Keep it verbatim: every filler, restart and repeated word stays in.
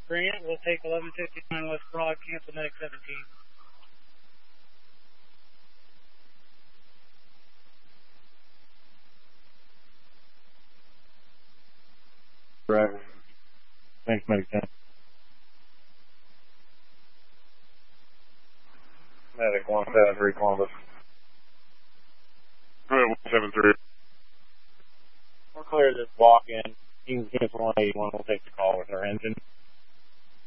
Bring it. We'll take eleven fifty-nine West Broad, cancel medic seventeen. Correct. Thanks, medic ten. Medic one seven three Columbus. one seven three. We're clear this walk in. You can cancel one eighty-one. We'll take the call with our engine.